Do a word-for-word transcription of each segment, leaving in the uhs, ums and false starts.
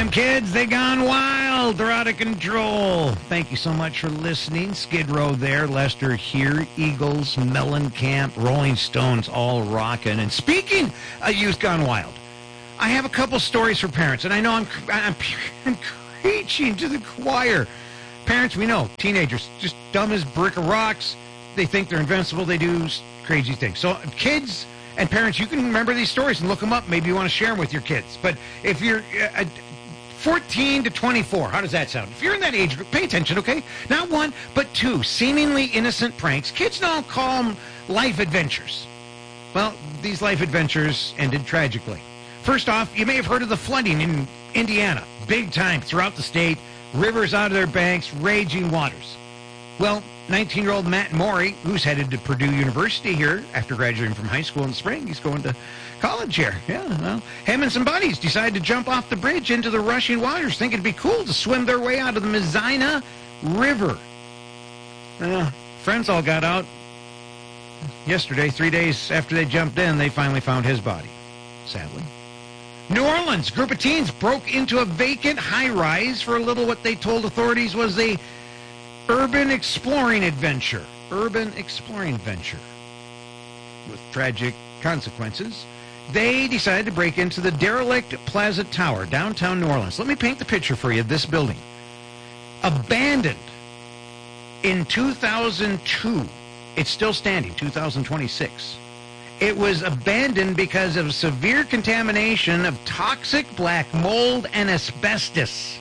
Them kids, they gone wild. They're out of control. Thank you so much for listening. Skid Row there, Lester here, Eagles, Mellencamp, Rolling Stones, all rocking. And speaking of youth gone wild, I have a couple stories for parents, and I know I'm, I'm, I'm preaching to the choir. Parents, we know, teenagers, just dumb as brick of rocks. They think they're invincible. They do crazy things. So kids and parents, you can remember these stories and look them up. Maybe you want to share them with your kids. But if you're uh, fourteen to twenty-four, how does that sound? If you're in that age group, pay attention, okay? Not one, but two seemingly innocent pranks. Kids now call them life adventures. Well, these life adventures ended tragically. First off, you may have heard of the flooding in Indiana. Big time throughout the state. Rivers out of their banks, raging waters. Well, nineteen-year-old Matt Morey, who's headed to Purdue University here after graduating from high school in the spring. He's going to college here. Yeah, well, him and some buddies decided to jump off the bridge into the rushing waters, thinking it'd be cool to swim their way out of the Mazzina River. Uh, friends all got out. Yesterday, three days after they jumped in, they finally found his body, sadly. New Orleans, group of teens broke into a vacant high-rise for a little what they told authorities was a urban exploring adventure. Urban exploring venture. With tragic consequences. They decided to break into the derelict Plaza Tower, downtown New Orleans. Let me paint the picture for you of this building. Abandoned in two thousand two. It's still standing, two thousand twenty-six. It was abandoned because of severe contamination of toxic black mold and asbestos.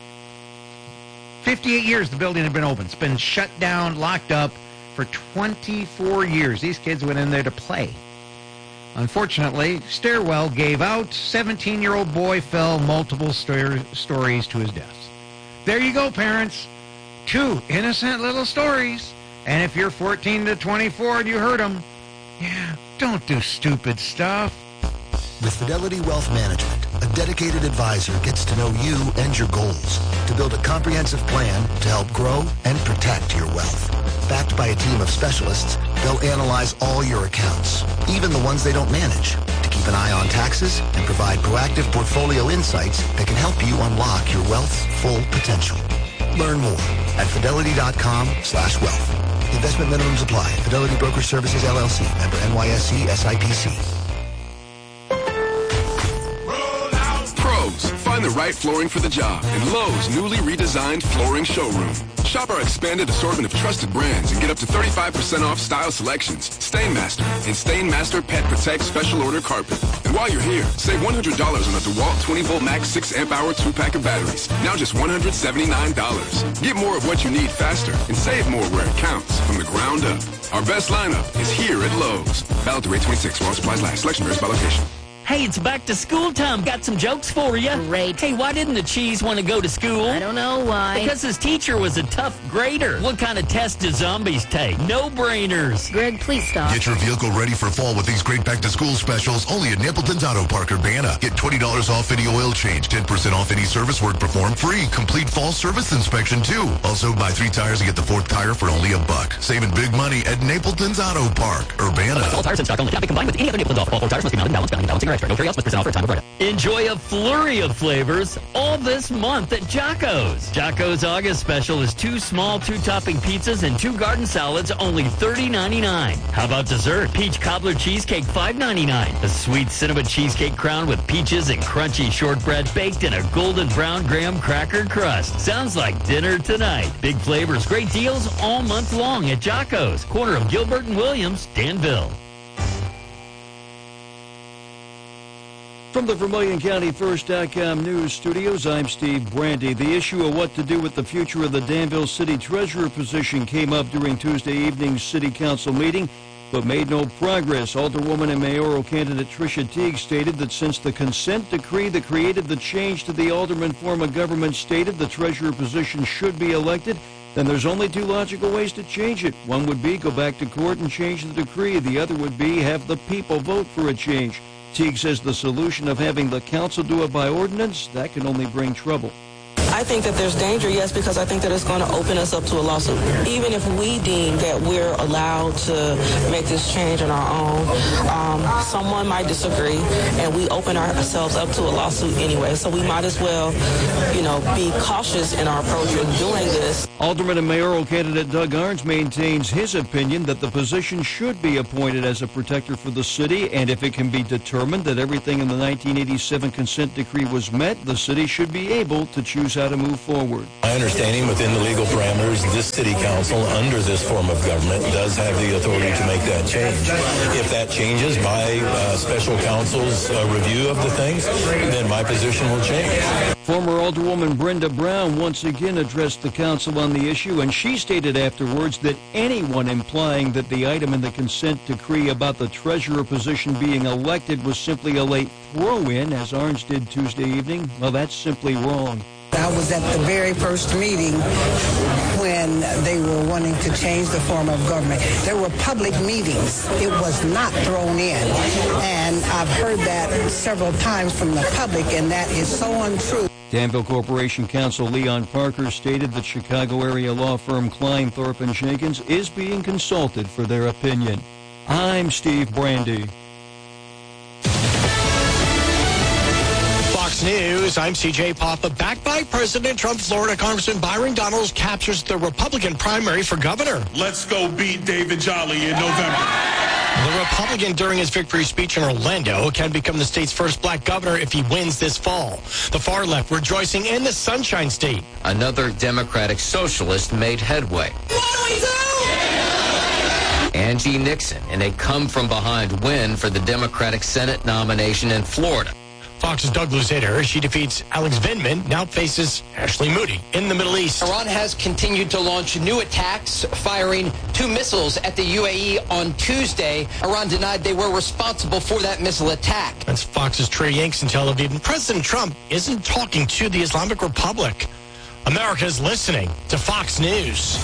fifty-eight years the building had been open. It's been shut down, locked up for twenty-four years. These kids went in there to play. Unfortunately, stairwell gave out. seventeen-year-old boy fell multiple sto- stories to his death. There you go, parents. Two innocent little stories. And if you're fourteen to twenty-four and you heard them, yeah, don't do stupid stuff. With Fidelity Wealth Management, a dedicated advisor gets to know you and your goals to build a comprehensive plan to help grow and protect your wealth. Backed by a team of specialists, they'll analyze all your accounts, even the ones they don't manage, to keep an eye on taxes and provide proactive portfolio insights that can help you unlock your wealth's full potential. Learn more at fidelity.com slash wealth. Investment minimums apply. Fidelity Broker Services, L L C. Member N Y S C, S I P C. Pros, find the right flooring for the job in Lowe's newly redesigned flooring showroom. Shop our expanded assortment of trusted brands and get up to thirty-five percent off style selections, Stainmaster, and Stainmaster Pet Protect Special Order Carpet. And while you're here, save one hundred dollars on a DeWalt twenty volt max six amp hour two pack of batteries. Now just one hundred seventy-nine dollars. Get more of what you need faster and save more where it counts from the ground up. Our best lineup is here at Lowe's. Valid through eight twenty-six while supplies last. Selection varies by location. Hey, it's back to school time. Got some jokes for you. Great. Hey, why didn't the cheese want to go to school? I don't know why. Because his teacher was a tough grader. What kind of test do zombies take? No-brainers. Greg, please stop. Get your vehicle ready for fall with these great back-to-school specials only at Napleton's Auto Park, Urbana. Get twenty dollars off any oil change, ten percent off any service work performed, free complete fall service inspection, too. Also, buy three tires and get the fourth tire for only a buck. Saving big money at Napleton's Auto Park, Urbana. All tires in stock only. Cannot be combined with any other Napleton's offer. All four tires must be mounted in balance, balancing, balancing, or extra. No carry-outs must present offer at time of write-up. Enjoy a flurry of flavors all this month at Jocko's. Jocko's August special is two small two-topping pizzas and two garden salads, only thirty ninety-nine. How about dessert? Peach cobbler cheesecake, five ninety-nine. A sweet cinnamon cheesecake crown with peaches and crunchy shortbread baked in a golden brown graham cracker crust. Sounds like dinner tonight. Big flavors, great deals all month long at Jocko's, corner of Gilbert and Williams, Danville. From the Vermilion County First dot com news studios, I'm Steve Brandy. The issue of what to do with the future of the Danville City Treasurer position came up during Tuesday evening's City Council meeting, but made no progress. Alderwoman and mayoral candidate Tricia Teague stated that since the consent decree that created the change to the alderman form of government stated the treasurer position should be elected, then there's only two logical ways to change it. One would be go back to court and change the decree. The other would be have the people vote for a change. Teague says the solution of having the council do it by ordinance, that can only bring trouble. I think that there's danger, yes, because I think that it's going to open us up to a lawsuit. Even if we deem that we're allowed to make this change on our own, um, someone might disagree, and we open ourselves up to a lawsuit anyway. So we might as well, you know, be cautious in our approach in doing this. Alderman and mayoral candidate Doug Arns maintains his opinion that the position should be appointed as a protector for the city, and if it can be determined that everything in the nineteen eighty-seven consent decree was met, the city should be able to choose how to move forward. My understanding within the legal parameters, this city council under this form of government does have the authority to make that change. If that changes by uh, special counsel's uh, review of the things, then my position will change. Former Alderwoman Brenda Brown once again addressed the council on the issue, and she stated afterwards that anyone implying that the item in the consent decree about the treasurer position being elected was simply a late throw-in, as Arns did Tuesday evening, well, that's simply wrong. I was at the very first meeting when they were wanting to change the form of government. There were public meetings. It was not thrown in. And I've heard that several times from the public, and that is so untrue. Danville Corporation Counsel Leon Parker stated that Chicago area law firm Klein, Thorpe and Jenkins is being consulted for their opinion. I'm Steve Brandy. Fox News, I'm C J Papa. Backed by President Trump, Florida Congressman Byron Donalds captures the Republican primary for governor. Let's go beat David Jolly in November. The Republican, during his victory speech in Orlando, can become the state's first black governor if he wins this fall. The far left rejoicing in the Sunshine State. Another Democratic socialist made headway. What do we do? Angie Nixon in a come-from-behind win for the Democratic Senate nomination in Florida. Fox's Doug Luzader, she defeats Alex Vindman, now faces Ashley Moody in the Middle East. Iran has continued to launch new attacks, firing two missiles at the U A E on Tuesday. Iran denied they were responsible for that missile attack. That's Fox's Trey Yanks in Tel Aviv. And President Trump isn't talking to the Islamic Republic. America is listening to Fox News.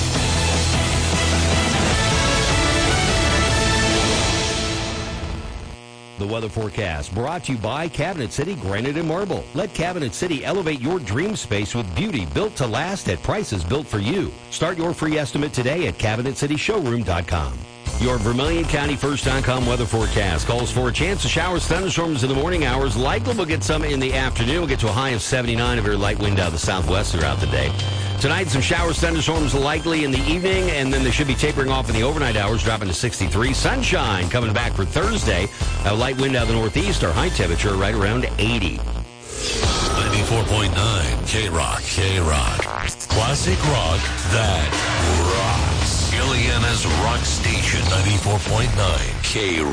The weather forecast brought to you by Cabinet City Granite and Marble. Let Cabinet City elevate your dream space with beauty built to last at prices built for you. Start your free estimate today at cabinet city showroom dot com. Your Vermilion County First dot com weather forecast calls for a chance of showers, thunderstorms in the morning hours. Likely we'll get some in the afternoon. We'll get to a high of seventy-nine, a very light wind out of the southwest throughout the day. Tonight, some showers, thunderstorms likely in the evening, and then they should be tapering off in the overnight hours, dropping to sixty-three. Sunshine coming back for Thursday. A light wind out of the northeast. Our high temperature right around eighty. ninety-four point nine K-Rock. K-Rock. Classic rock that rocks. Ileana's rock station. ninety-four point nine K-Rock.